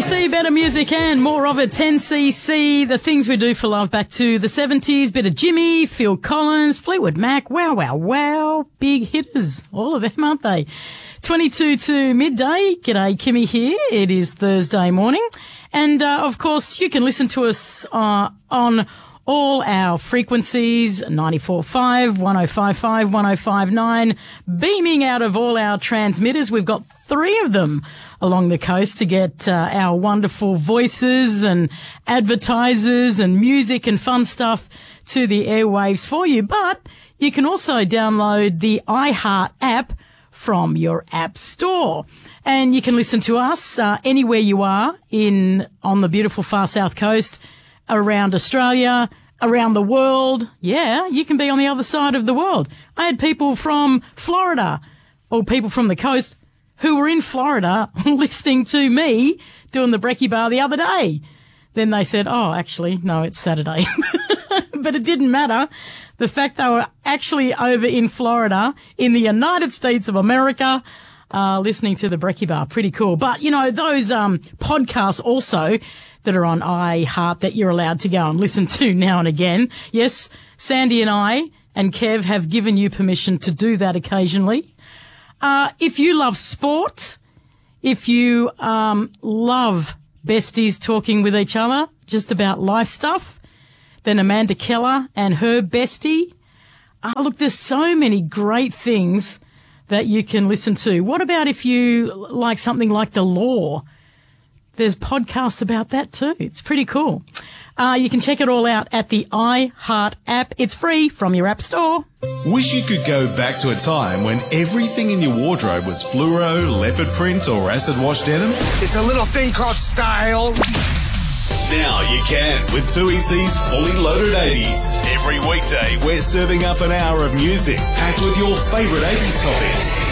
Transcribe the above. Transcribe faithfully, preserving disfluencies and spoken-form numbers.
C, better music and more of it. ten C C, the things we do for love back to the seventies. Bit of Jimmy, Phil Collins, Fleetwood Mac. Wow, wow, wow. Big hitters. All of them, aren't they? twenty-two to midday. G'day, Kimmy here. It is Thursday morning. And, uh, of course, you can listen to us uh, on all our frequencies, ninety-four point five, one oh five point five, one oh five point nine, beaming out of all our transmitters. We've got three of them along the coast to get uh, our wonderful voices and advertisers and music and fun stuff to the airwaves for you. But you can also download the iHeart app from your app store. And you can listen to us uh, anywhere you are in on the beautiful far south coast, around Australia, around the world. Yeah, you can be on the other side of the world. I had people from Florida or people from the coast who were in Florida listening to me doing the Brekkie Bar the other day. Then they said, oh, actually, no, it's Saturday. But it didn't matter. The fact they were actually over in Florida, in the United States of America, uh, listening to the Brekkie Bar. Pretty cool. But, you know, those um podcasts also that are on iHeart that you're allowed to go and listen to now and again. Yes, Sandy and I and Kev have given you permission to do that occasionally. Uh, if you love sport, if you um, love besties talking with each other just about life stuff, then Amanda Keller and her bestie. Uh, look, there's so many great things that you can listen to. What about if you like something like the law? There's podcasts about that too. It's pretty cool. Uh, you can check it all out at the iHeart app. It's free from your app store. Wish you could go back to a time when everything in your wardrobe was fluoro, leopard print or acid wash denim? It's a little thing called style. Now you can with two E C's Fully Loaded eighties. Every weekday we're serving up an hour of music packed with your favourite eighties topics.